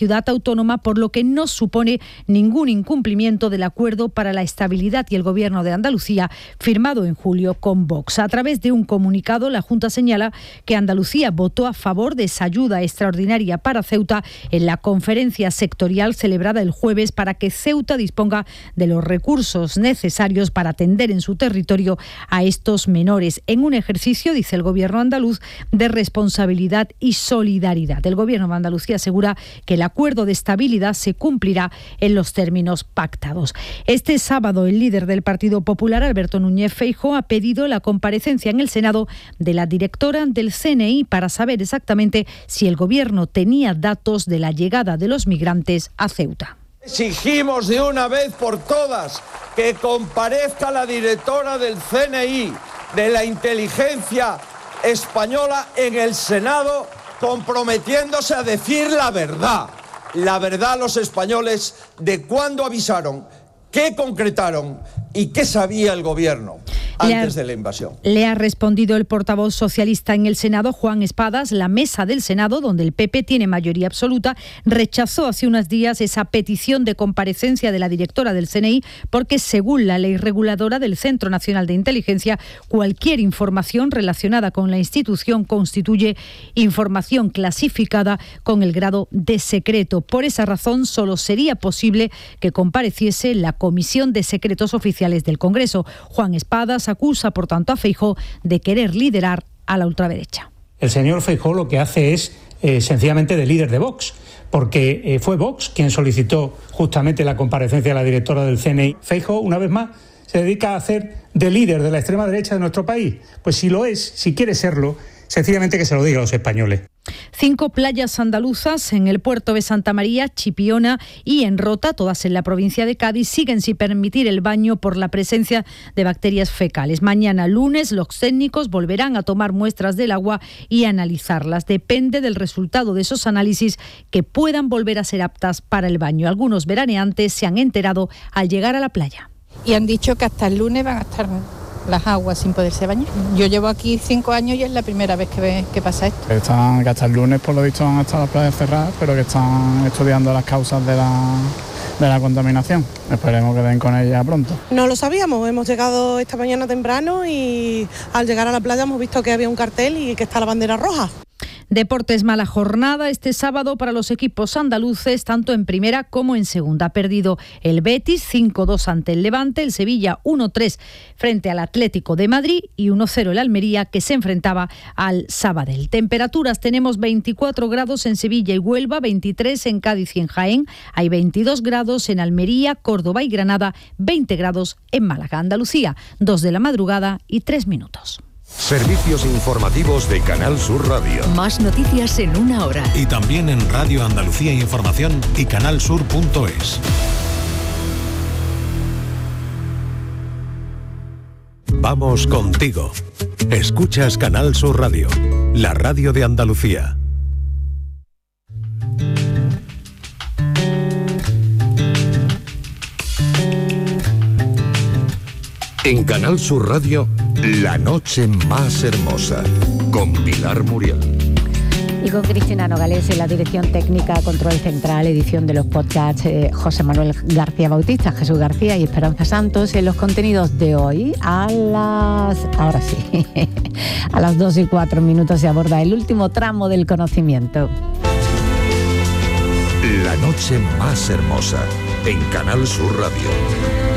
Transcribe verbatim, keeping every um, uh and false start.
ciudad autónoma, por lo que no supone ningún incumplimiento del acuerdo para la estabilidad y el Gobierno de Andalucía firmado en julio con Vox. A través de un comunicado, la Junta señala que Andalucía votó a favor de esa ayuda extraordinaria para Ceuta en la conferencia sectorial celebrada el jueves para que Ceuta disponga de los recursos necesarios para atender en su territorio a estos menores, en un ejercicio, dice el Gobierno andaluz, de responsabilidad y solidaridad. El Gobierno de Andalucía asegura que el acuerdo de estabilidad se cumplirá en los términos pactados. Este sábado, el líder del Partido Popular, Alberto Núñez Feijóo, ha pedido la comparecencia en el Senado de la directora del C N I para saber exactamente si el Gobierno tenía datos de la llegada de los migrantes a Ceuta. Exigimos de una vez por todas que comparezca la directora del C N I, de la inteligencia española, en el Senado, comprometiéndose a decir la verdad. La verdad a los españoles de cuándo avisaron, qué concretaron y qué sabía el Gobierno antes de la invasión. Le ha respondido el portavoz socialista en el Senado, Juan Espadas. La mesa del Senado, donde el P P tiene mayoría absoluta, rechazó hace unos días esa petición de comparecencia de la directora del C N I porque, según la ley reguladora del Centro Nacional de Inteligencia, cualquier información relacionada con la institución constituye información clasificada con el grado de secreto. Por esa razón, solo sería posible que compareciese la Comisión de Secretos Oficiales del Congreso. Juan Espadas acusa, por tanto, a Feijóo de querer liderar a la ultraderecha. El señor Feijóo lo que hace es eh, sencillamente de líder de Vox, porque eh, fue Vox quien solicitó justamente la comparecencia de la directora del C N I. Feijóo, una vez más, se dedica a hacer de líder de la extrema derecha de nuestro país. Pues si lo es, si quiere serlo, sencillamente que se lo diga a los españoles. Cinco playas andaluzas en el puerto de Santa María, Chipiona y en Rota, todas en la provincia de Cádiz, siguen sin permitir el baño por la presencia de bacterias fecales. Mañana lunes los técnicos volverán a tomar muestras del agua y analizarlas. Depende del resultado de esos análisis que puedan volver a ser aptas para el baño. Algunos veraneantes se han enterado al llegar a la playa. Y han dicho que hasta el lunes van a estar las aguas sin poderse bañar. Yo llevo aquí cinco años y es la primera vez que, ve, que pasa esto. Están, que hasta el lunes por lo visto van a estar las playas cerradas, pero que están estudiando las causas de la, de la contaminación. Esperemos que den con ella pronto. No lo sabíamos, hemos llegado esta mañana temprano y al llegar a la playa hemos visto que había un cartel y que está la bandera roja. Deportes, mala jornada este sábado para los equipos andaluces, tanto en primera como en segunda. Ha perdido el Betis cinco dos ante el Levante, el Sevilla uno tres frente al Atlético de Madrid y uno cero el Almería, que se enfrentaba al Sabadell. Temperaturas, tenemos veinticuatro grados en Sevilla y Huelva, veintitrés en Cádiz y en Jaén, hay veintidós grados en Almería, Córdoba y Granada, veinte grados en Málaga. Andalucía, dos de la madrugada y tres minutos. Servicios informativos de Canal Sur Radio. Más noticias en una hora. Y también en Radio Andalucía Información y canalsur punto es. Vamos contigo. Escuchas Canal Sur Radio, la radio de Andalucía. En Canal Sur Radio, La Noche Más Hermosa, con Pilar Muriel. Y con Cristina Nogales en la dirección técnica, control central, edición de los podcasts, eh, José Manuel García Bautista, Jesús García y Esperanza Santos. En los contenidos de hoy, a las... ahora sí, a las dos y cuatro minutos se aborda el último tramo del conocimiento. La Noche Más Hermosa, en Canal Sur Radio.